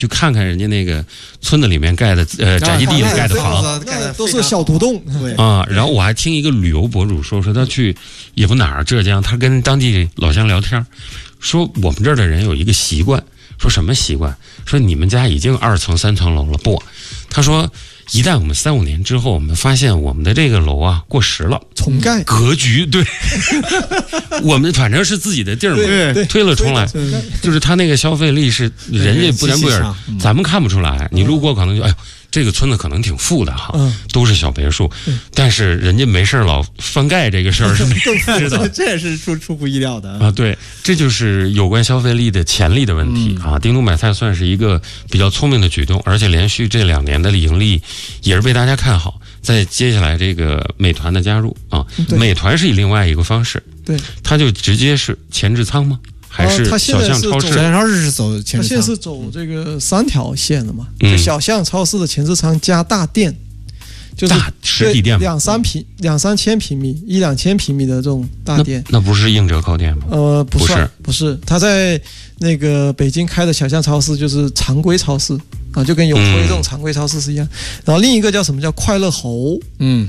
就看看人家那个村子里面盖的宅基地里盖的房， 都是小独栋。 对啊，然后我还听一个旅游博主说他去也不哪儿浙江，他跟当地老乡聊天，说我们这儿的人有一个习惯，说什么习惯？说你们家已经2层3层楼了，不，他说一旦我们3-5年之后，我们发现我们的这个楼啊过时了， 重盖格局对，我们反正是自己的地儿嘛， 对推了重来，就是他那个消费力是人家不言不语，咱们看不出来，你路过可能就哎呦。这个村子可能挺富的哈，都是小别墅，但是人家没事老翻盖这个事儿是没知道， 这也是出乎意料的啊。对，这就是有关消费力的潜力的问题啊。叮咚买菜算是一个比较聪明的举动，而且连续这2年的盈利也是被大家看好。在接下来这个美团的加入啊，美团是以另外一个方式， 对， 它就直接是前置仓吗？还是小巷超市？ 小巷超市是走前置仓， 它现在是走这个3条线的嘛，就小巷超市的前置仓加大店，就是大实体店 2-3千平米、1-2千平米的这种大店。 那不是硬折扣店吗？ 不是，它在那个北京开的小巷超市就是常规超市啊，就跟永辉这种常规超市是一样。然后另一个叫什么叫快乐猴，